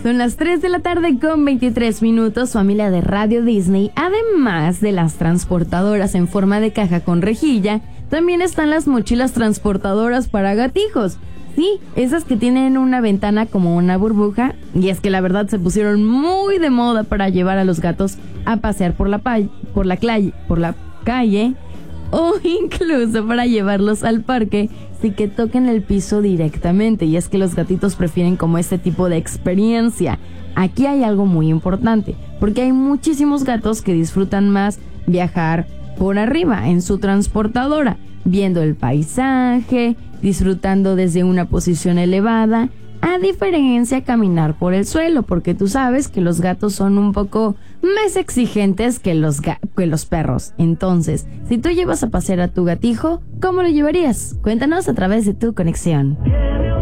Son las 3 de la tarde con 23 minutos, familia de Radio Disney. Además de las transportadoras en forma de caja con rejilla, también están las mochilas transportadoras para gatijos. Sí, esas que tienen una ventana como una burbuja, y es que la verdad se pusieron muy de moda para llevar a los gatos a pasear por la calle o incluso para llevarlos al parque sin que toquen el piso directamente. Y es que los gatitos prefieren como este tipo de experiencia. Aquí hay algo muy importante, porque hay muchísimos gatos que disfrutan más viajar por arriba en su transportadora, viendo el paisaje, disfrutando desde una posición elevada, a diferencia caminar por el suelo, porque tú sabes que los gatos son un poco más exigentes que los perros. Entonces, si tú llevas a pasear a tu gatijo, ¿cómo lo llevarías? Cuéntanos a través de tu conexión.